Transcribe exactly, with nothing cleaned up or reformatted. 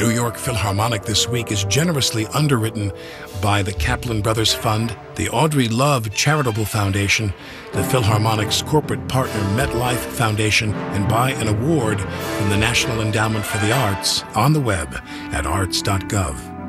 New York Philharmonic This Week is generously underwritten by the Kaplan Brothers Fund, the Audrey Love Charitable Foundation, the Philharmonic's corporate partner MetLife Foundation, and by an award from the National Endowment for the Arts on the web at arts dot gov.